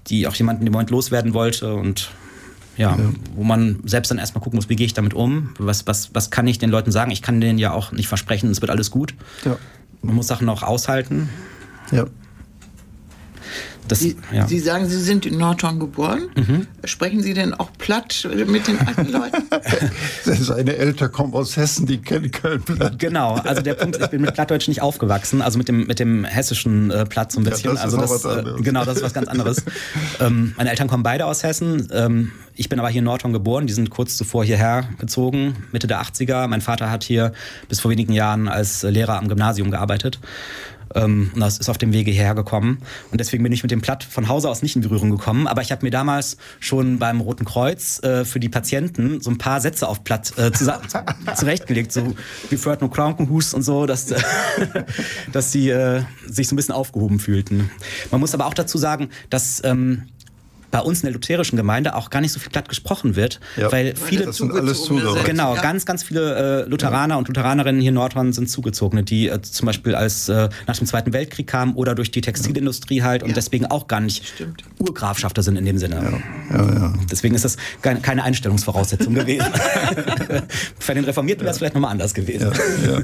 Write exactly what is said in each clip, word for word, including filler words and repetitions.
die auch jemanden im Moment loswerden wollte und ja, ja, wo man selbst dann erstmal gucken muss, wie gehe ich damit um, was, was, was kann ich den Leuten sagen, ich kann denen ja auch nicht versprechen, es wird alles gut. Ja. Man muss Sachen auch aushalten. Ja. Das, Sie, ja. Sie sagen, Sie sind in Nordhorn geboren. Mhm. Sprechen Sie denn auch platt mit den alten Leuten? Seine Eltern kommen aus Hessen, die kennen kein Platt. Genau, also der Punkt ist, ich bin mit Plattdeutsch nicht aufgewachsen, also mit dem, mit dem hessischen äh, Platt so ein bisschen. Ja, das ist also das, was anderes. Äh, genau, das ist was ganz anderes. ähm, meine Eltern kommen beide aus Hessen. Ähm, ich bin aber hier in Nordhorn geboren. Die sind kurz zuvor hierher gezogen, Mitte der achtziger. Mein Vater hat hier bis vor wenigen Jahren als Lehrer am Gymnasium gearbeitet. Und das ist auf dem Wege hierher gekommen. Und deswegen bin ich mit dem Platt von Hause aus nicht in Berührung gekommen. Aber ich habe mir damals schon beim Roten Kreuz äh, für die Patienten so ein paar Sätze auf Platt äh, zurechtgelegt. So wie Fört no Krankenhus und so, dass, äh, dass sie äh, sich so ein bisschen aufgehoben fühlten. Man muss aber auch dazu sagen, dass ähm, bei uns in der lutherischen Gemeinde auch gar nicht so viel Platt gesprochen wird, ja, weil viele das sind alles Zugezogene. Genau, ja. ganz, ganz viele äh, Lutheraner ja. und Lutheranerinnen hier in Nordhorn sind Zugezogene, die äh, zum Beispiel als äh, nach dem Zweiten Weltkrieg kamen oder durch die Textilindustrie halt und ja. deswegen auch gar nicht Stimmt. Urgrafschafter sind in dem Sinne. Ja. Ja, ja. Deswegen ist das keine Einstellungsvoraussetzung gewesen. Für den Reformierten wäre es ja. vielleicht nochmal anders gewesen. Ja, ja.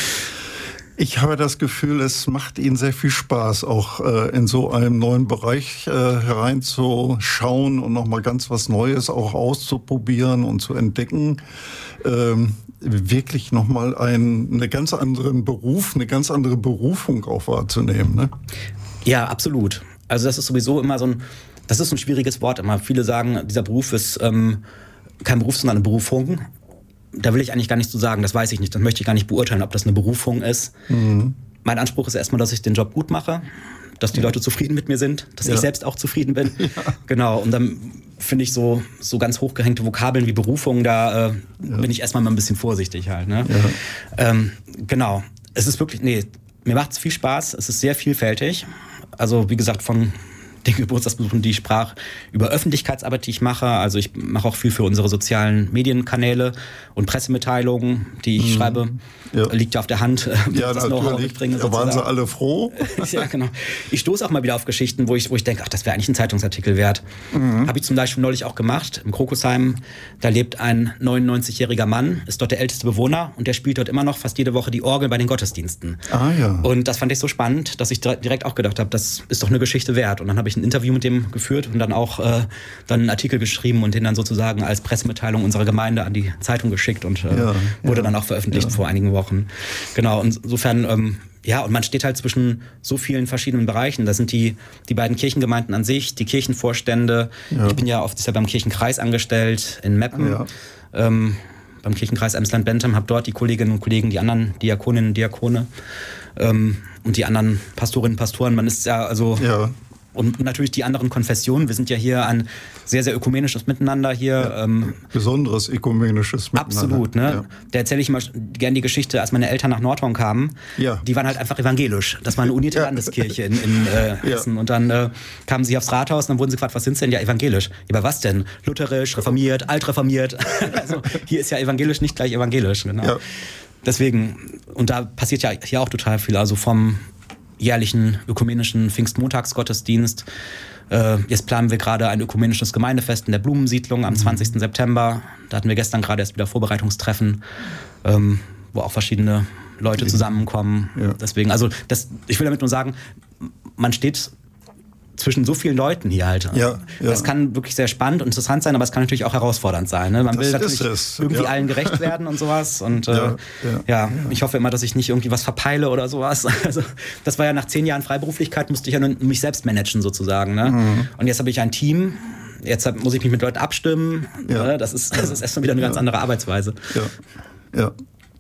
Ich habe das Gefühl, es macht Ihnen sehr viel Spaß, auch äh, in so einem neuen Bereich äh, hereinzuschauen und nochmal ganz was Neues auch auszuprobieren und zu entdecken. Ähm, wirklich nochmal einen, einen ganz anderen Beruf, eine ganz andere Berufung auch wahrzunehmen. Ne? Ja, absolut. Also das ist sowieso immer so ein, das ist ein schwieriges Wort immer. Viele sagen, dieser Beruf ist ähm, kein Beruf, sondern eine Berufung. Da will ich eigentlich gar nicht so sagen, das weiß ich nicht, das möchte ich gar nicht beurteilen, ob das eine Berufung ist. Mhm. Mein Anspruch ist erstmal, dass ich den Job gut mache, dass die ja. Leute zufrieden mit mir sind, dass ja. ich selbst auch zufrieden bin. Ja. Genau, und dann finde ich so, so ganz hochgehängte Vokabeln wie Berufung, da äh, ja. bin ich erstmal mal ein bisschen vorsichtig halt. Ne? Ja. Ähm, genau, es ist wirklich, nee, mir macht es viel Spaß, es ist sehr vielfältig. Also wie gesagt, von den Geburtstagsbesuchen, die ich sprach, über Öffentlichkeitsarbeit, die ich mache. Also ich mache auch viel für unsere sozialen Medienkanäle und Pressemitteilungen, die ich mhm. schreibe. Ja. Liegt ja auf der Hand, ja, das Know-how mitbringe. Da waren sie alle froh. Ja, genau. Ich stoße auch mal wieder auf Geschichten, wo ich, wo ich denke, ach, das wäre eigentlich ein Zeitungsartikel wert. Mhm. Habe ich zum Beispiel neulich auch gemacht. Im Krokusheim, da lebt ein neunundneunzigjähriger Mann, ist dort der älteste Bewohner und der spielt dort immer noch fast jede Woche die Orgel bei den Gottesdiensten. Ah, ja. Und das fand ich so spannend, dass ich direkt auch gedacht habe, das ist doch eine Geschichte wert. Und dann habe ich ein Interview mit dem geführt und dann auch äh, dann einen Artikel geschrieben und den dann sozusagen als Pressemitteilung unserer Gemeinde an die Zeitung geschickt und äh, ja, wurde ja, dann auch veröffentlicht ja. vor einigen Wochen. Genau, insofern, ähm, ja, und man steht halt zwischen so vielen verschiedenen Bereichen. Das sind die, die beiden Kirchengemeinden an sich, die Kirchenvorstände. Ja. Ich bin ja oft ja beim Kirchenkreis angestellt in Meppen, ja. ähm, beim Kirchenkreis Emsland-Bentham, habe dort die Kolleginnen und Kollegen, die anderen Diakoninnen und Diakone ähm, und die anderen Pastorinnen und Pastoren. Man ist ja also... Ja. Und natürlich die anderen Konfessionen. Wir sind ja hier ein sehr, sehr ökumenisches Miteinander hier. Ja, ähm, besonderes ökumenisches Miteinander. Absolut, ne? Ja. Da erzähle ich immer gerne die Geschichte, als meine Eltern nach Nordhorn kamen. Ja. Die waren halt einfach evangelisch. Das war eine unierte ja. Landeskirche in, in äh, Hessen. Ja. Und dann äh, kamen sie aufs Rathaus und dann wurden sie gefragt, was sind sie denn? Ja, evangelisch. Ja, aber was denn? Lutherisch, reformiert, altreformiert. Also hier ist ja evangelisch nicht gleich evangelisch. Genau. Ja. Deswegen, und da passiert ja hier auch total viel. Also vom jährlichen ökumenischen Pfingstmontagsgottesdienst. Äh, jetzt planen wir gerade ein ökumenisches Gemeindefest in der Blumensiedlung am zwanzigsten September. Da hatten wir gestern gerade erst wieder Vorbereitungstreffen, ähm, wo auch verschiedene Leute zusammenkommen. Ja. Deswegen, also das, ich will damit nur sagen, man steht zwischen so vielen Leuten hier halt. Ja, ja. Das kann wirklich sehr spannend und interessant sein, aber es kann natürlich auch herausfordernd sein. Ne? Man das will natürlich irgendwie ja. allen gerecht werden und sowas. Und äh, ja, ja, ja, ja, ich hoffe immer, dass ich nicht irgendwie was verpeile oder sowas. Also das war ja nach zehn Jahren Freiberuflichkeit, musste ich ja nur mich selbst managen sozusagen. Ne? Mhm. Und jetzt habe ich ein Team. Jetzt muss ich mich mit Leuten abstimmen. Ja. Ne? Das ist, das ist erstmal wieder eine ja. ganz andere Arbeitsweise. Ja.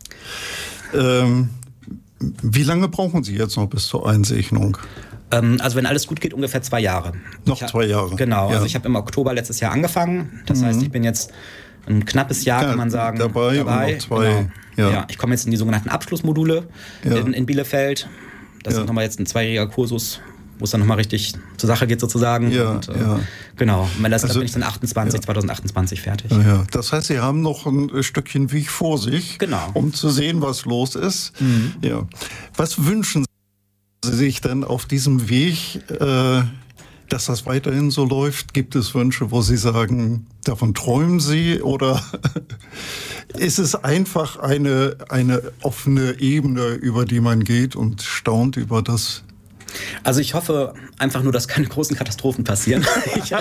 ja. Ähm, wie lange brauchen Sie jetzt noch bis zur Einsegnung? Also wenn alles gut geht, ungefähr zwei Jahre. Noch zwei Jahre? Genau, ja. also ich habe im Oktober letztes Jahr angefangen. Das mhm. heißt, ich bin jetzt ein knappes Jahr, ja, kann man sagen, dabei. dabei. Und noch zwei, genau. ja. Ja, ich komme jetzt in die sogenannten Abschlussmodule ja. in, in Bielefeld. Das ja. ist nochmal jetzt ein zweijähriger Kursus, wo es dann nochmal richtig zur Sache geht sozusagen. Ja, und, äh, ja. Genau, und das also, bin ich dann achtundzwanzig, ja. zwanzig achtundzwanzig fertig. Ja. Das heißt, Sie haben noch ein Stückchen Weg vor sich, genau. um zu sehen, was los ist. Mhm. Ja. Was wünschen Sie sich denn auf diesem Weg äh, dass das weiterhin so läuft? Gibt es Wünsche, wo Sie sagen, davon träumen Sie? Oder ist es einfach eine, eine offene Ebene, über die man geht und staunt über das? Also ich hoffe einfach nur, dass keine großen Katastrophen passieren. ich,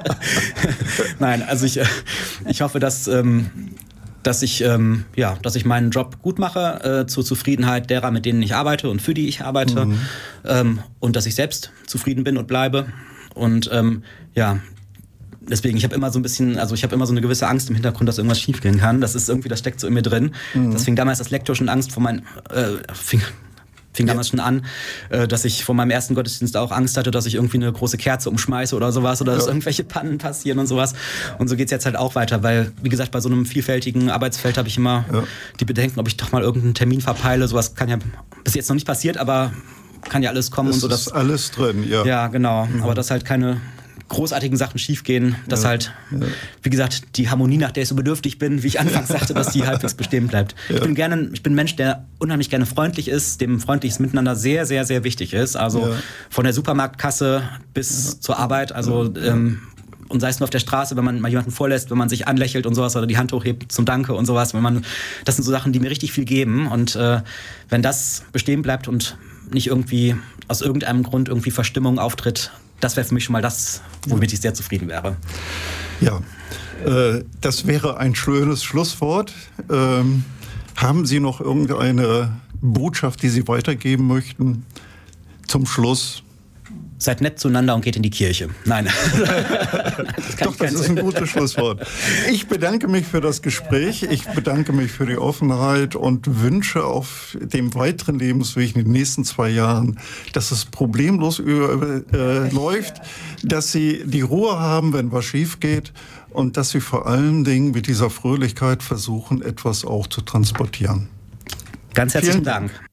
Nein, also ich, ich hoffe, dass, ähm, dass, ich, ähm, ja, dass ich meinen Job gut mache, äh, zur Zufriedenheit derer, mit denen ich arbeite und für die ich arbeite. Mhm. Ähm, und dass ich selbst zufrieden bin und bleibe. Und ähm, ja, deswegen, ich habe immer so ein bisschen, also ich habe immer so eine gewisse Angst im Hintergrund, dass irgendwas schiefgehen kann. Das ist irgendwie, das steckt so in mir drin. Mhm. Das fing damals als Lektor schon Angst vor meinen, äh, fing, fing damals schon an, äh, dass ich vor meinem ersten Gottesdienst auch Angst hatte, dass ich irgendwie eine große Kerze umschmeiße oder sowas oder ja. dass irgendwelche Pannen passieren und sowas. Und so geht's jetzt halt auch weiter, weil, wie gesagt, bei so einem vielfältigen Arbeitsfeld habe ich immer ja. die Bedenken, ob ich doch mal irgendeinen Termin verpeile. Sowas kann ja bis jetzt noch nicht passiert, aber kann ja alles kommen. Es und so. Ist alles drin, ja. Ja, genau. Mhm. Aber dass halt keine großartigen Sachen schiefgehen, dass ja, halt, ja. wie gesagt, die Harmonie, nach der ich so bedürftig bin, wie ich anfangs sagte, dass die halbwegs bestehen bleibt. Ja. Ich bin gerne, ich bin ein Mensch, der unheimlich gerne freundlich ist, dem freundliches Miteinander sehr, sehr, sehr wichtig ist. Also ja. von der Supermarktkasse bis ja. zur Arbeit, also ja. ähm, und sei es nur auf der Straße, wenn man mal jemanden vorlässt, wenn man sich anlächelt und sowas oder die Hand hochhebt zum Danke und sowas, wenn man, das sind so Sachen, die mir richtig viel geben. Und äh, wenn das bestehen bleibt und nicht irgendwie aus irgendeinem Grund irgendwie Verstimmung auftritt, das wäre für mich schon mal das, womit ich sehr zufrieden wäre. Ja, äh, das wäre ein schönes Schlusswort. Ähm, haben Sie noch irgendeine Botschaft, die Sie weitergeben möchten zum Schluss? Seid nett zueinander und geht in die Kirche. Nein. das Doch, das ist ein gutes Schlusswort. Ich bedanke mich für das Gespräch. Ich bedanke mich für die Offenheit und wünsche auf dem weiteren Lebensweg in den nächsten zwei Jahren, dass es problemlos über, äh, läuft, dass Sie die Ruhe haben, wenn was schief geht und dass Sie vor allen Dingen mit dieser Fröhlichkeit versuchen, etwas auch zu transportieren. Ganz herzlichen Dank.